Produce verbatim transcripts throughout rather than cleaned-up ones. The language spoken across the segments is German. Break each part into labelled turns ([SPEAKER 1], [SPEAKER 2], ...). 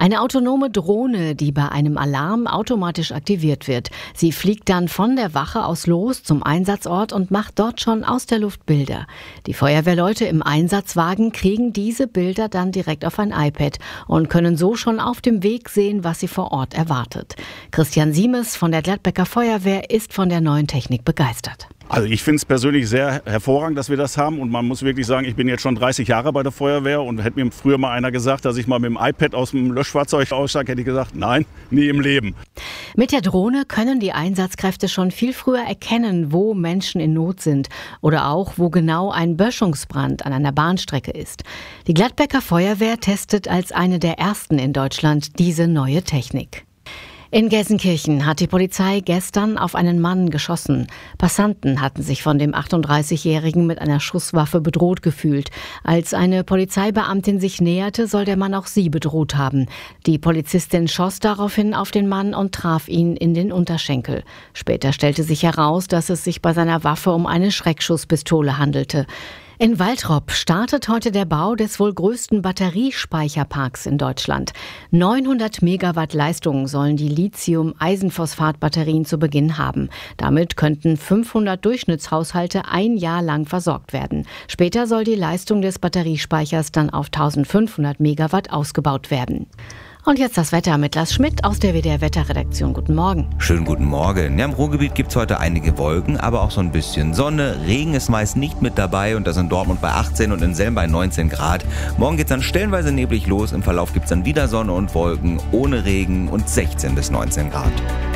[SPEAKER 1] Eine autonome Drohne, die bei einem Alarm automatisch aktiviert wird. Sie fliegt dann von der Wache aus los zum Einsatzort und macht dort schon aus der Luft Bilder. Die Feuerwehrleute im Einsatzwagen kriegen diese Bilder dann direkt auf ein iPad und können so schon auf dem Weg sehen, was sie vor Ort erwartet. Christian Siemes von der Gladbecker Feuerwehr ist von der neuen Technik begeistert.
[SPEAKER 2] Also ich finde es persönlich sehr hervorragend, dass wir das haben, und man muss wirklich sagen, ich bin jetzt schon dreißig Jahre bei der Feuerwehr, und hätte mir früher mal einer gesagt, dass ich mal mit dem iPad aus dem Löschfahrzeug aussteige, hätte ich gesagt, nein, nie im Leben.
[SPEAKER 1] Mit der Drohne können die Einsatzkräfte schon viel früher erkennen, wo Menschen in Not sind oder auch, wo genau ein Böschungsbrand an einer Bahnstrecke ist. Die Gladbecker Feuerwehr testet als eine der ersten in Deutschland diese neue Technik. In Gelsenkirchen hat die Polizei gestern auf einen Mann geschossen. Passanten hatten sich von dem achtunddreißigjährigen mit einer Schusswaffe bedroht gefühlt. Als eine Polizeibeamtin sich näherte, soll der Mann auch sie bedroht haben. Die Polizistin schoss daraufhin auf den Mann und traf ihn in den Unterschenkel. Später stellte sich heraus, dass es sich bei seiner Waffe um eine Schreckschusspistole handelte. In Waltrop startet heute der Bau des wohl größten Batteriespeicherparks in Deutschland. neunhundert Megawatt Leistung sollen die Lithium-Eisenphosphat-Batterien zu Beginn haben. Damit könnten fünfhundert Durchschnittshaushalte ein Jahr lang versorgt werden. Später soll die Leistung des Batteriespeichers dann auf eintausendfünfhundert Megawatt ausgebaut werden. Und jetzt das Wetter mit Lars Schmidt aus der W D R-Wetterredaktion. Guten Morgen.
[SPEAKER 3] Schönen guten Morgen. Ja, im Ruhrgebiet gibt es heute einige Wolken, aber auch so ein bisschen Sonne. Regen ist meist nicht mit dabei, und das in Dortmund bei achtzehn und in Selm bei neunzehn Grad. Morgen geht es dann stellenweise neblig los. Im Verlauf gibt es dann wieder Sonne und Wolken ohne Regen und sechzehn bis neunzehn Grad.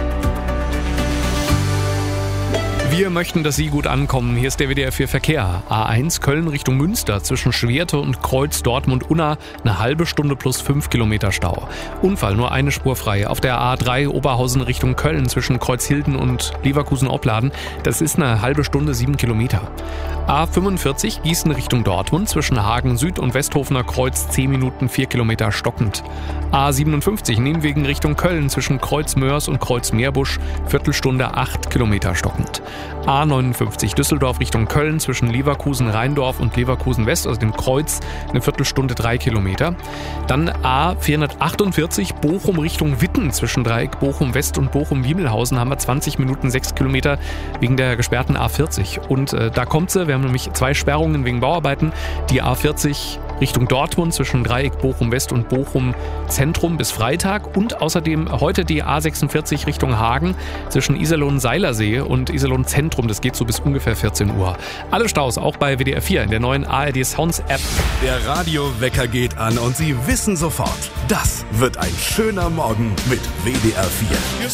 [SPEAKER 4] Wir möchten, dass Sie gut ankommen. Hier ist der W D R vier Verkehr. A eins Köln Richtung Münster zwischen Schwerte und Kreuz Dortmund-Unna eine halbe Stunde plus fünf Kilometer Stau. Unfall, nur eine Spur frei. Auf der A drei Oberhausen Richtung Köln zwischen Kreuzhilden und Leverkusen-Opladen. Das ist eine halbe Stunde, sieben Kilometer. A fünfundvierzig Gießen Richtung Dortmund zwischen Hagen Süd und Westhofener Kreuz zehn Minuten, vier Kilometer stockend. A siebenundfünfzig Nienwegen Richtung Köln zwischen Kreuz Mörs und Kreuz Meerbusch Viertelstunde, acht Kilometer stockend. A neunundfünfzig Düsseldorf Richtung Köln zwischen Leverkusen-Rheindorf und Leverkusen-West, also dem Kreuz, eine Viertelstunde, drei Kilometer. Dann A vierhundertachtundvierzig Bochum Richtung Witten zwischen Dreieck Bochum-West und Bochum-Wiemelhausen haben wir zwanzig Minuten, sechs Kilometer wegen der gesperrten A vierzig. Und äh, da kommt sie, wir haben nämlich zwei Sperrungen wegen Bauarbeiten. Die A vierzig Richtung Dortmund zwischen Dreieck Bochum-West und Bochum-Zentrum bis Freitag, und außerdem heute die A sechsundvierzig Richtung Hagen zwischen Iserlohn-Seilersee und Iserlohn-Zentrum. Das geht so bis ungefähr vierzehn Uhr. Alle Staus auch bei W D R vier in der neuen A R D Sounds App.
[SPEAKER 5] Der Radiowecker geht an und Sie wissen sofort, das wird ein schöner Morgen mit W D R vier.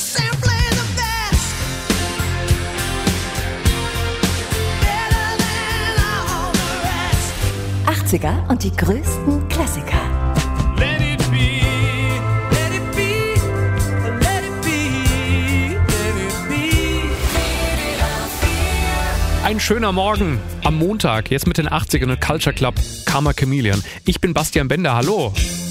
[SPEAKER 6] achtziger und die größten Klassiker.
[SPEAKER 7] Let it be, let it be, let it be, let it be.
[SPEAKER 4] Ein schöner Morgen am Montag, jetzt mit den achtzigern und Culture Club Karma Chameleon. Ich bin Bastian Bender, hallo.